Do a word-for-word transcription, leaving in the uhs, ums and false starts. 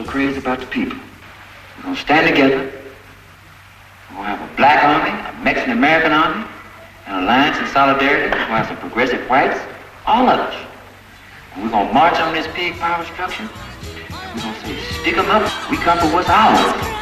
so crazy about the people. We're going to stand together. We're going to have a black army, a Mexican-American army, an alliance and solidarity. We're going to have some progressive whites, all of us. And we're going to march on this pig power structure. And we're going to say, stick 'em up. We come for what's ours.